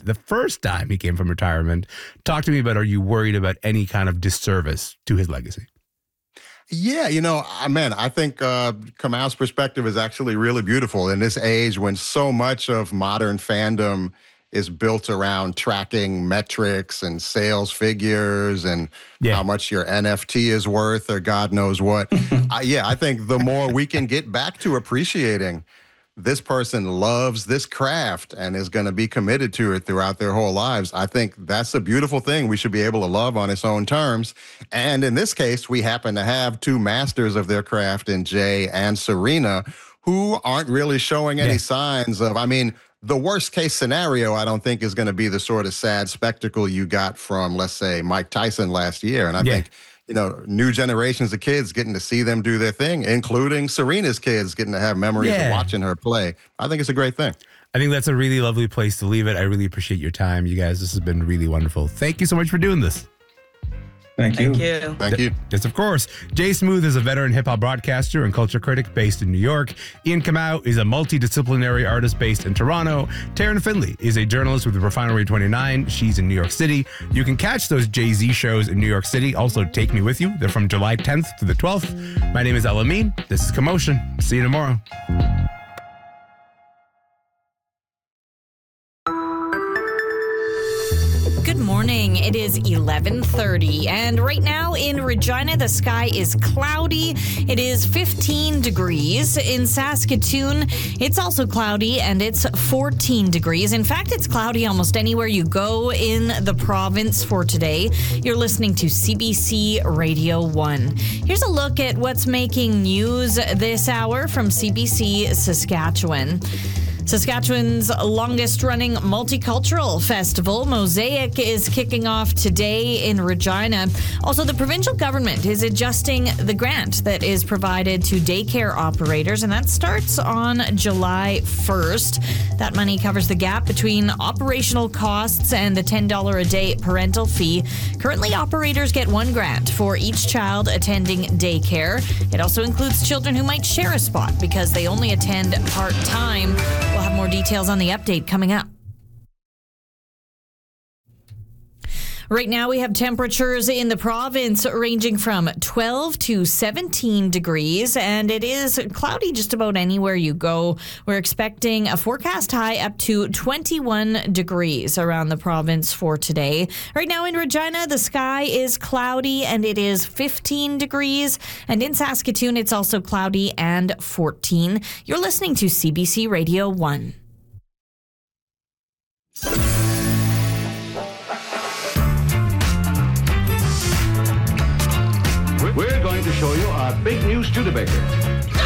the first time he came from retirement. Talk to me about, are you worried about any kind of disservice to his legacy? Yeah, man, I think Kamal's perspective is actually really beautiful in this age when so much of modern fandom is built around tracking metrics and sales figures and how much your NFT is worth or God knows what. I think the more we can get back to appreciating this person loves this craft and is going to be committed to it throughout their whole lives, I think that's a beautiful thing. We should be able to love on its own terms. And in this case, we happen to have two masters of their craft in Jay and Serena, who aren't really showing any signs of, the worst case scenario, I don't think, is going to be the sort of sad spectacle you got from, let's say, Mike Tyson last year. And I think, new generations of kids getting to see them do their thing, including Serena's kids getting to have memories of watching her play. I think it's a great thing. I think that's a really lovely place to leave it. I really appreciate your time, you guys. This has been really wonderful. Thank you so much for doing this. Thank you. Thank you. Yes, of course. Jay Smooth is a veteran hip-hop broadcaster and culture critic based in New York. Ian Kamau is a multidisciplinary artist based in Toronto. Taryn Finley is a journalist with Refinery 29. She's in New York City. You can catch those Jay-Z shows in New York City. Also, Take Me With You. They're from July 10th to the 12th. My name is Elamine. This is Commotion. See you tomorrow. Good morning. It is 11:30, and right now in Regina, the sky is cloudy. It is 15 degrees. In Saskatoon, it's also cloudy, and it's 14 degrees. In fact, it's cloudy almost anywhere you go in the province for today. You're listening to CBC Radio 1. Here's a look at what's making news this hour from CBC Saskatchewan. Saskatchewan's longest-running multicultural festival, Mosaic, is kicking off today in Regina. Also, the provincial government is adjusting the grant that is provided to daycare operators, and that starts on July 1st. That money covers the gap between operational costs and the $10 a day parental fee. Currently, operators get one grant for each child attending daycare. It also includes children who might share a spot because they only attend part-time. We'll have more details on the update coming up. Right now, we have temperatures in the province ranging from 12 to 17 degrees, and it is cloudy just about anywhere you go. We're expecting a forecast high up to 21 degrees around the province for today. Right now in Regina, the sky is cloudy, and it is 15 degrees. And in Saskatoon, it's also cloudy and 14. You're listening to CBC Radio 1. We're going to show you our big new Studebaker.